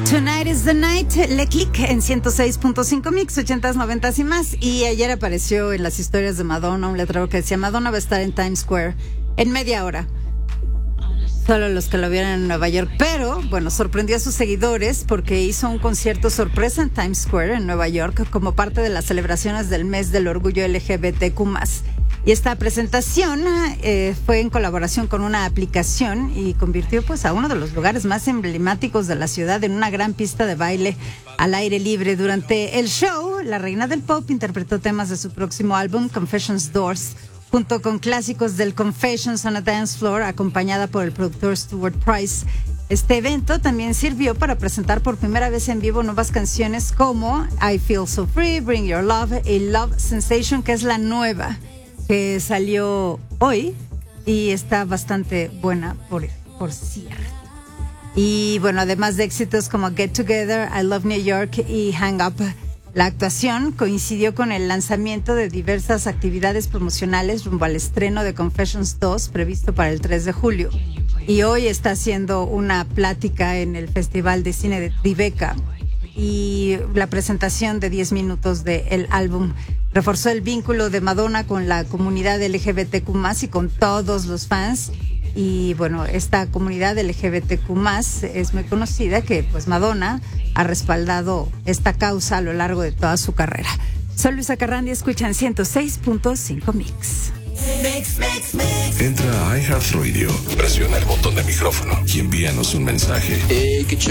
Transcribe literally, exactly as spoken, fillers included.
Tonight is the night, Le Click en ciento seis punto cinco Mix, ochentas, noventas y más. Y ayer apareció en las historias de Madonna un letrero que decía: Madonna va a estar en Times Square en media hora. Solo los que lo vieron en Nueva York. Pero, bueno, sorprendió a sus seguidores porque hizo un concierto sorpresa en Times Square, en Nueva York, como parte de las celebraciones del mes del orgullo L G B T Q más. Y esta presentación eh, fue en colaboración con una aplicación y convirtió pues a uno de los lugares más emblemáticos de la ciudad en una gran pista de baile al aire libre. Durante el show, la reina del pop interpretó temas de su próximo álbum, Confessions Doors, junto con clásicos del Confessions on a Dance Floor, acompañada por el productor Stuart Price. Este evento también sirvió para presentar por primera vez en vivo nuevas canciones como I Feel So Free, Bring Your Love y Love Sensation, que es la nueva que salió hoy y está bastante buena, por, por cierto. Y bueno, además de éxitos como Get Together, I Love New York y Hang Up, la actuación coincidió con el lanzamiento de diversas actividades promocionales rumbo al estreno de Confessions dos, previsto para el tres de julio. Y hoy está haciendo una plática en el Festival de Cine de Tribeca y la presentación de diez minutos del álbum reforzó el vínculo de Madonna con la comunidad L G B T Q más, y con todos los fans. Y bueno, esta comunidad L G B T Q más es muy conocida, que pues Madonna ha respaldado esta causa a lo largo de toda su carrera. Soy Luisa Carrandi, escuchan ciento seis punto cinco Mix. Mix, mix, mix. Entra a iHeartRadio, presiona el botón de micrófono y envíanos un mensaje. Eh, qué